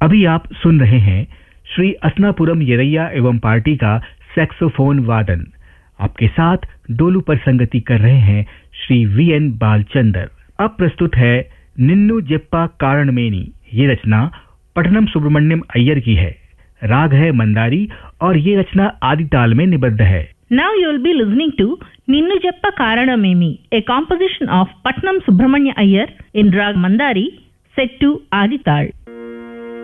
अभी आप सुन रहे हैं श्री असनापुरम येरैया एवं पार्टी का सैक्सोफोन वादन। आपके साथ डोलू पर संगति कर रहे हैं श्री वीएन बालचंदर। अब प्रस्तुत है निन्नु जेप्पा कारणमेनी। ये रचना पट्टनम सुब्रमण्यम अय्यर की है। राग है मंदारी और ये रचना आदि ताल में निबद्ध है। Now you will be listening to Ninnu Jeppa Karanamemi, a composition of Patnam Subramanya Iyer in Rag Mandari, set to Adi Tal.